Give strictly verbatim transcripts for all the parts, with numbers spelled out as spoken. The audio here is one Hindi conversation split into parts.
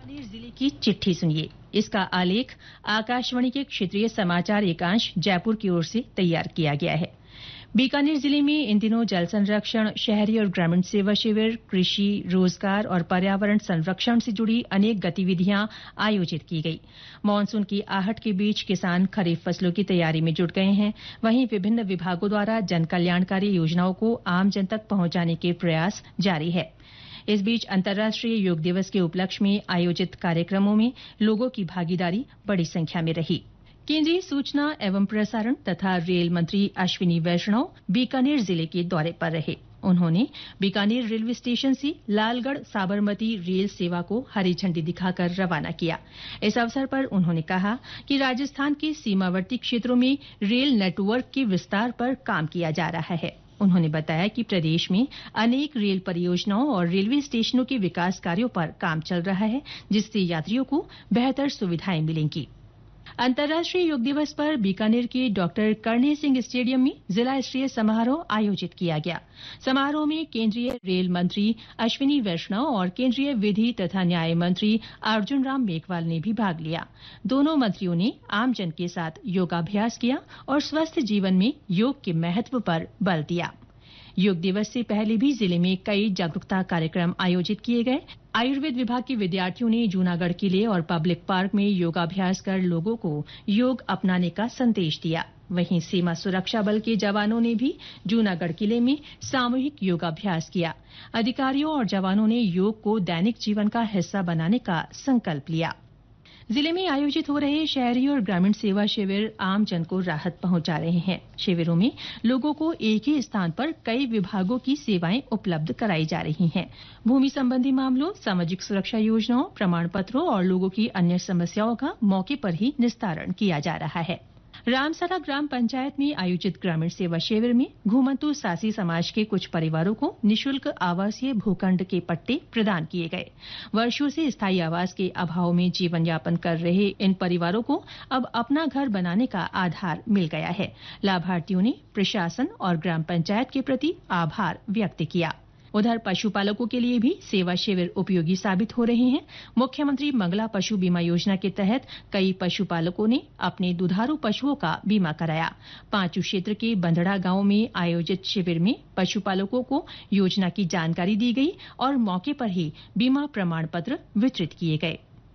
बीकानेर जिले की चिट्ठी सुनिए। इसका आलेख आकाशवाणी के क्षेत्रीय समाचार एकांश जयपुर की ओर से तैयार किया गया है। बीकानेर जिले में इन दिनों जल संरक्षण, शहरी और ग्रामीण सेवा शिविर, कृषि, रोजगार और पर्यावरण संरक्षण से जुड़ी अनेक गतिविधियां आयोजित की गई। मानसून की आहट के बीच किसान खरीफ फसलों की तैयारी में जुट गए हैं। वहीं विभिन्न विभागों द्वारा जन कल्याणकारी योजनाओं को आमजन तक पहुंचाने के प्रयास जारी है। इस बीच अंतर्राष्ट्रीय योग दिवस के उपलक्ष्य में आयोजित कार्यक्रमों में लोगों की भागीदारी बड़ी संख्या में रही। केंद्रीय सूचना एवं प्रसारण तथा रेल मंत्री अश्विनी वैष्णव बीकानेर जिले के दौरे पर रहे। उन्होंने बीकानेर रेलवे स्टेशन से लालगढ़ साबरमती रेल सेवा को हरी झंडी दिखाकर रवाना किया। इस अवसर पर उन्होंने कहा कि राजस्थान के सीमावर्ती क्षेत्रों में रेल नेटवर्क के विस्तार पर काम किया जा रहा है। उन्होंने बताया कि प्रदेश में अनेक रेल परियोजनाओं और रेलवे स्टेशनों के विकास कार्यों पर काम चल रहा है, जिससे यात्रियों को बेहतर सुविधाएं मिलेंगी। अंतर्राष्ट्रीय योग दिवस पर बीकानेर के डॉक्टर करणी सिंह स्टेडियम में जिला स्तरीय समारोह आयोजित किया गया। समारोह में केंद्रीय रेल मंत्री अश्विनी वैष्णव और केंद्रीय विधि तथा न्याय मंत्री अर्जुन राम मेघवाल ने भी भाग लिया। दोनों मंत्रियों ने आमजन के साथ योगाभ्यास किया और स्वस्थ जीवन में योग के महत्व पर बल दिया। योग दिवस से पहले भी जिले में कई जागरूकता कार्यक्रम आयोजित किए गए। आयुर्वेद विभाग के विद्यार्थियों ने जूनागढ़ किले और पब्लिक पार्क में योगाभ्यास कर लोगों को योग अपनाने का संदेश दिया। वहीं सीमा सुरक्षा बल के जवानों ने भी जूनागढ़ किले में सामूहिक योगाभ्यास किया। अधिकारियों और जवानों ने योग को दैनिक जीवन का हिस्सा बनाने का संकल्प लिया। जिले में आयोजित हो रहे शहरी और ग्रामीण सेवा शिविर आमजन को राहत पहुंचा रहे हैं। शिविरों में लोगों को एक ही स्थान पर कई विभागों की सेवाएं उपलब्ध कराई जा रही हैं। भूमि संबंधी मामलों, सामाजिक सुरक्षा योजनाओं, प्रमाण पत्रों और लोगों की अन्य समस्याओं का मौके पर ही निस्तारण किया जा रहा है। रामसरा ग्राम पंचायत में आयोजित ग्रामीण सेवा शिविर में घुमंतु सासी समाज के कुछ परिवारों को निःशुल्क आवासीय भूखंड के पट्टे प्रदान किए गए। वर्षों से स्थायी आवास के अभाव में जीवन यापन कर रहे इन परिवारों को अब अपना घर बनाने का आधार मिल गया है। लाभार्थियों ने प्रशासन और ग्राम पंचायत के प्रति आभार व्यक्त किया। उधर पशुपालकों के लिए भी सेवा शिविर उपयोगी साबित हो रहे हैं। मुख्यमंत्री मंगला पशु बीमा योजना के तहत कई पशुपालकों ने अपने दुधारू पशुओं का बीमा कराया। पांचू क्षेत्र के बंधड़ा गांव में आयोजित शिविर में पशुपालकों को योजना की जानकारी दी गई और मौके पर ही बीमा प्रमाण पत्र वितरित किए गए।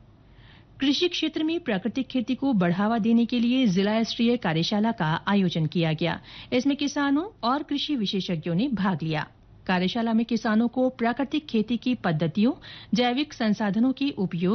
कृषि क्षेत्र में प्राकृतिक खेती को बढ़ावा देने के लिए जिला स्तरीय कार्यशाला का आयोजन किया गया। इसमें किसानों और कृषि विशेषज्ञों ने भाग लिया। कार्यशाला में किसानों को प्राकृतिक खेती की पद्धतियों, जैविक संसाधनों के उपयोग